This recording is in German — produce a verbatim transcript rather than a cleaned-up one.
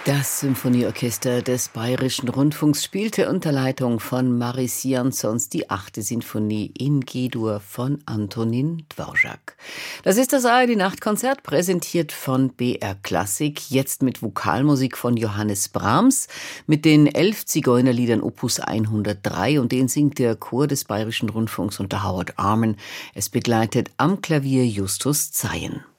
Das Symphonieorchester des Bayerischen Rundfunks spielte unter Leitung von Maris Jansons die achte Sinfonie in G-Dur von Antonin Dvorak. Das ist das A R D-Nachtkonzert, präsentiert von B R Klassik, jetzt mit Vokalmusik von Johannes Brahms, mit den elf Zigeunerliedern Opus hundertdrei, und den singt der Chor des Bayerischen Rundfunks unter Howard Arman. Es begleitet am Klavier Justus Zeyen.